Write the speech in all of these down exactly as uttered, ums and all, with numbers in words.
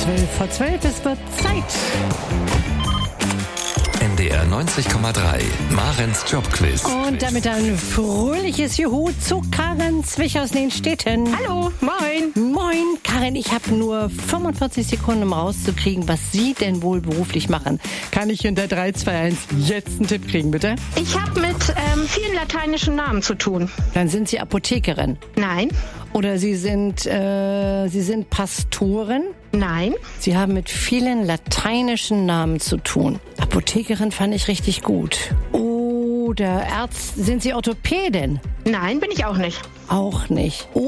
zwölf vor zwölf, es wird Zeit. N D R neunzig Komma drei, Marens Jobquiz. Und damit ein fröhliches Juhu zu Karin Zwich aus den Städten. Hallo, moin. Moin, Karin, ich habe nur fünfundvierzig Sekunden, um rauszukriegen, was Sie denn wohl beruflich machen. Kann ich hinter drei, zwei, eins jetzt einen Tipp kriegen, bitte? Ich habe mit ähm, vielen lateinischen Namen zu tun. Dann sind Sie Apothekerin. Nein. Oder Sie sind, äh, Sie sind Pastorin. Nein. Sie haben mit vielen lateinischen Namen zu tun. Apothekerin fand ich richtig gut. Oder Ärzt, sind Sie Orthopädin? Nein, bin ich auch nicht. Auch nicht. Oh,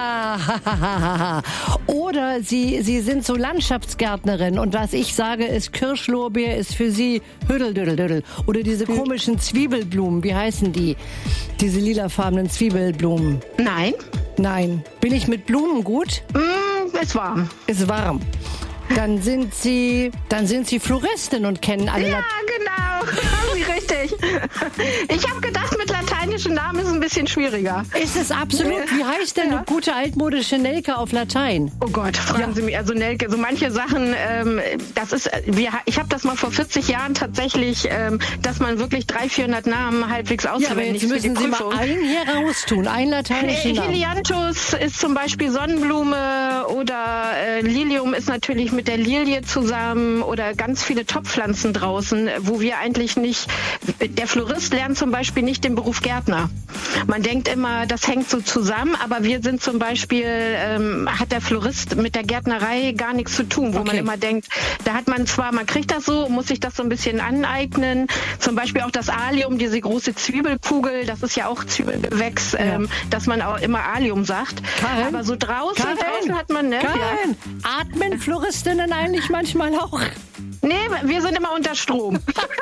ah, oder Sie, Sie sind so Landschaftsgärtnerin und was ich sage ist, Kirschlorbeer ist für Sie Hüddeldüddeldüddel. Oder diese komischen Zwiebelblumen, wie heißen die? Diese lilafarbenen Zwiebelblumen. Nein. Nein. Bin ich mit Blumen gut? Mm, ist warm. Ist warm. Dann sind Sie, dann sind Sie Floristin und kennen alle. Ja, genau. Haben Sie richtig. Ich habe gedacht, mit lateinischen Namen ist es ein bisschen schwieriger. Ist es absolut? Wie heißt denn Ja. eine gute altmodische Nelke auf Latein? Oh Gott, fragen Ja. Sie mich. Also Nelke, so manche Sachen, ähm, das ist, wir, ich habe das mal vor vierzig Jahren tatsächlich, ähm, dass man wirklich dreihundert, vierhundert Namen halbwegs Ja, aber auswendig jetzt für die müssen Sie mal Prüfung. einen hier raustun, einen lateinischen Äh, Namen. Helianthus ist zum Beispiel Sonnenblume oder äh, Lilium ist natürlich mit der Lilie zusammen oder ganz viele Topfpflanzen draußen, wo wir eigentlich nicht, der Florist lernt zum Beispiel nicht den Beruf Gärtner. Man denkt immer, das hängt so zusammen, aber wir sind zum Beispiel, ähm, hat der Florist mit der Gärtnerei gar nichts zu tun, wo Okay. man immer denkt, da hat man zwar, man kriegt das so, muss sich das so ein bisschen aneignen, zum Beispiel auch das Allium, diese große Zwiebelkugel, das ist ja auch Zwiebelgewächs, ähm, dass man auch immer Allium sagt. Karin? Aber so draußen, Karin? draußen hat man, ne? Ja. Karin, atmen Floristinnen eigentlich manchmal auch? Nee, wir sind immer unter Strom.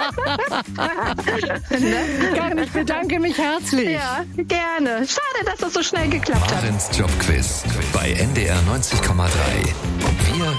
Karin, ich bedanke mich herzlich. Ja, gerne. Schade, dass das so schnell geklappt hat. Marens Jobquiz bei N D R neunzig Komma drei. Wir